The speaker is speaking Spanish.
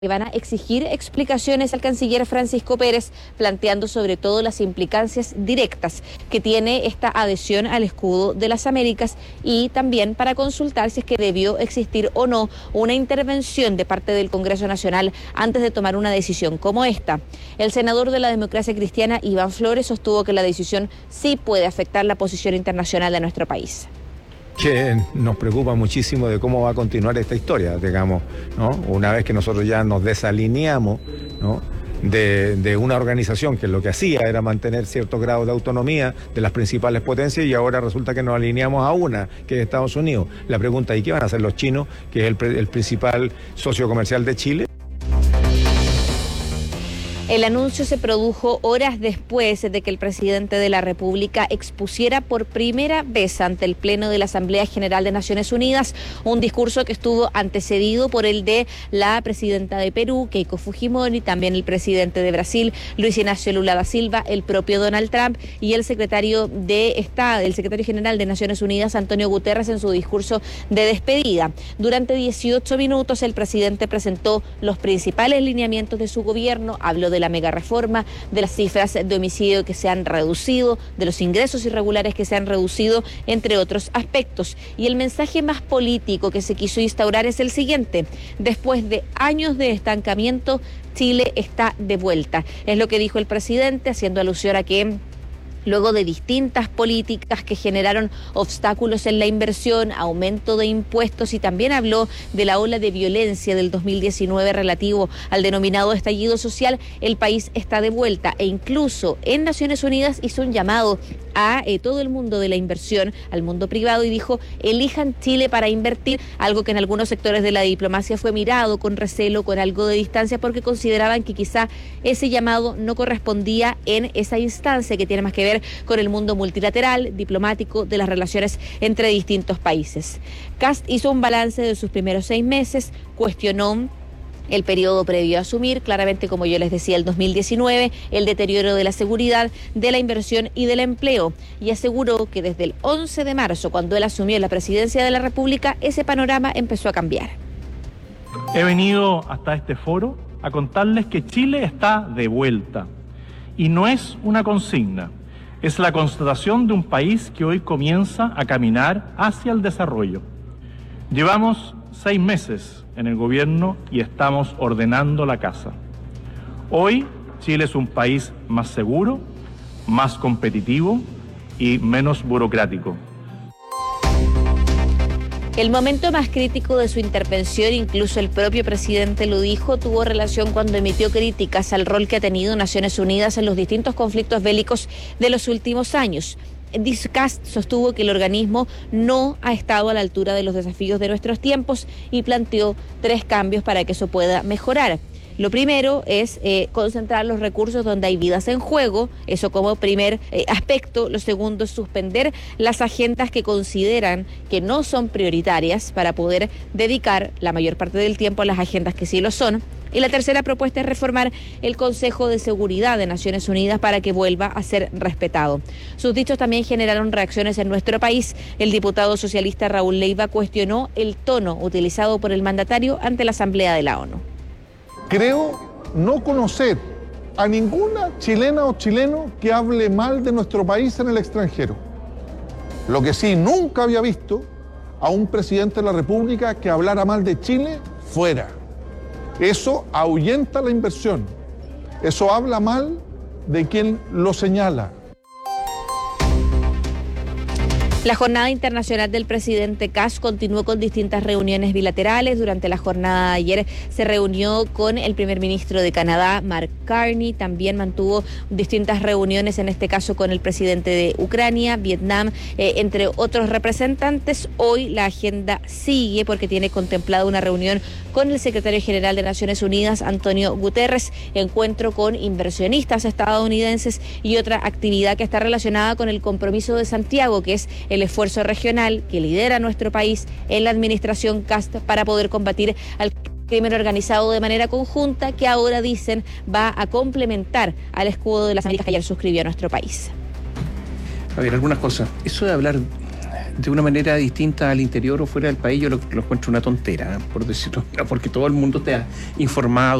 que van a exigir explicaciones al canciller Francisco Pérez, planteando sobre todo las implicancias directas que tiene esta adhesión al escudo de las Américas y también para consultar si es que debió existir o no una intervención de parte del Congreso Nacional antes de tomar una decisión como esta. El senador de la Democracia Cristiana, Iván Flores, sostuvo que la decisión sí puede afectar la posición internacional de nuestro país. Que nos preocupa muchísimo de cómo va a continuar esta historia, digamos, ¿no? Una vez que nosotros ya nos desalineamos, ¿no?, de una organización que lo que hacía era mantener cierto grado de autonomía de las principales potencias, y ahora resulta que nos alineamos a una, que es Estados Unidos. La pregunta, ¿y qué van a hacer los chinos, que es el principal socio comercial de Chile? El anuncio se produjo horas después de que el presidente de la República expusiera por primera vez ante el Pleno de la Asamblea General de Naciones Unidas un discurso que estuvo antecedido por el de la presidenta de Perú, Keiko Fujimori, también el presidente de Brasil, Luis Ignacio Lula da Silva, el propio Donald Trump y el secretario general de Naciones Unidas, Antonio Guterres, en su discurso de despedida. Durante 18 minutos el presidente presentó los principales lineamientos de su gobierno, habló de la mega reforma, de las cifras de homicidio que se han reducido, de los ingresos irregulares que se han reducido, entre otros aspectos. Y el mensaje más político que se quiso instaurar es el siguiente: después de años de estancamiento, Chile está de vuelta. Es lo que dijo el presidente, haciendo alusión a que luego de distintas políticas que generaron obstáculos en la inversión, aumento de impuestos, y también habló de la ola de violencia del 2019 relativo al denominado estallido social, el país está de vuelta, e incluso en Naciones Unidas hizo un llamado a todo el mundo de la inversión, al mundo privado, y dijo: elijan Chile para invertir, algo que en algunos sectores de la diplomacia fue mirado con recelo, con algo de distancia, porque consideraban que quizá ese llamado no correspondía en esa instancia que tiene más que ver con el mundo multilateral, diplomático, de las relaciones entre distintos países. Kast hizo un balance de sus primeros 6 meses, cuestionó el periodo previo a asumir, claramente, como yo les decía, el 2019, el deterioro de la seguridad, de la inversión y del empleo, y aseguró que desde el 11 de marzo, cuando él asumió la presidencia de la República, ese panorama empezó a cambiar. He venido hasta este foro a contarles que Chile está de vuelta, y no es una consigna. Es la constatación de un país que hoy comienza a caminar hacia el desarrollo. Llevamos 6 meses en el gobierno y estamos ordenando la casa. Hoy Chile es un país más seguro, más competitivo y menos burocrático. El momento más crítico de su intervención, incluso el propio presidente lo dijo, tuvo relación cuando emitió críticas al rol que ha tenido Naciones Unidas en los distintos conflictos bélicos de los últimos años. Kast sostuvo que el organismo no ha estado a la altura de los desafíos de nuestros tiempos y planteó 3 cambios para que eso pueda mejorar. Lo primero es concentrar los recursos donde hay vidas en juego, eso como primer aspecto. Lo segundo es suspender las agendas que consideran que no son prioritarias para poder dedicar la mayor parte del tiempo a las agendas que sí lo son. Y la tercera propuesta es reformar el Consejo de Seguridad de Naciones Unidas para que vuelva a ser respetado. Sus dichos también generaron reacciones en nuestro país. El diputado socialista Raúl Leiva cuestionó el tono utilizado por el mandatario ante la Asamblea de la ONU. Creo no conocer a ninguna chilena o chileno que hable mal de nuestro país en el extranjero. Lo que sí, nunca había visto a un presidente de la República que hablara mal de Chile fuera. Eso ahuyenta la inversión. Eso habla mal de quien lo señala. La jornada internacional del presidente Kast continuó con distintas reuniones bilaterales. Durante la jornada de ayer se reunió con el primer ministro de Canadá, Mark Carney. También mantuvo distintas reuniones, en este caso con el presidente de Ucrania, Vietnam, entre otros representantes. Hoy la agenda sigue porque tiene contemplada una reunión con el secretario general de Naciones Unidas, Antonio Guterres, encuentro con inversionistas estadounidenses y otra actividad que está relacionada con el compromiso de Santiago, que es el esfuerzo regional que lidera nuestro país en la administración Kast para poder combatir al crimen organizado de manera conjunta, que ahora dicen va a complementar al escudo de las Américas que ayer suscribió a nuestro país. A ver, algunas cosas. Eso de hablar de una manera distinta al interior o fuera del país, yo lo encuentro una tontera, por decirlo, porque todo el mundo te ha informado.